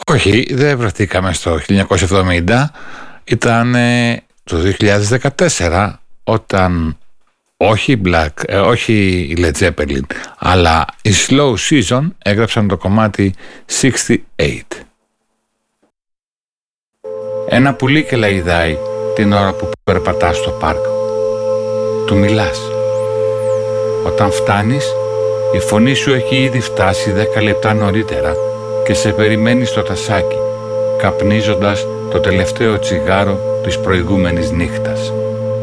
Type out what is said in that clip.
Όχι, δεν βρεθήκαμε στο 1970, ήταν το 2014 όταν όχι η Led Zeppelin, αλλά η Slow Season έγραψαν το κομμάτι 68. Ένα πουλί κελαηδάει την ώρα που περπατάς στο πάρκο. Του μιλάς. Όταν φτάνεις, η φωνή σου έχει ήδη φτάσει 10 λεπτά νωρίτερα και σε περιμένει στο τασάκι, καπνίζοντας το τελευταίο τσιγάρο της προηγούμενης νύχτας.